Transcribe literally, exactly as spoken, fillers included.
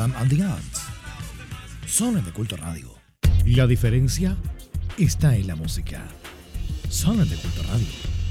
Adam and the Ants. Son de Culto Radio. La diferencia está en la música. Son de Culto Radio.